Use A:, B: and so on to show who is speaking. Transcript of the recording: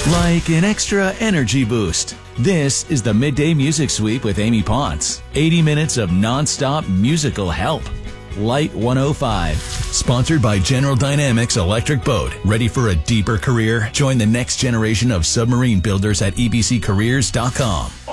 A: Like an extra energy boost. This is the Midday Music Sweep with Amy Potts. 80 minutes of non-stop musical help. Light 105. Sponsored by General Dynamics Electric Boat. Ready for a deeper career? Join the next generation of submarine builders at ebccareers.com.